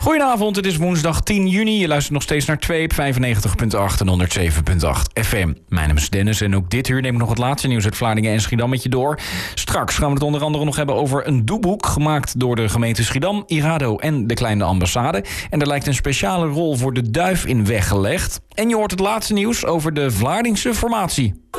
Goedenavond, het is woensdag 10 juni. Je luistert nog steeds naar 2 op 95.8 en 107.8 FM. Mijn naam is Dennis en ook dit uur neem ik nog het laatste nieuws uit Vlaardingen en Schiedam met je door. Straks gaan we het onder andere nog hebben over een doeboek gemaakt door de gemeente Schiedam, Irado en de Kleine Ambassade. En er lijkt een speciale rol voor de duif in weggelegd. En je hoort het laatste nieuws over de Vlaardingse formatie.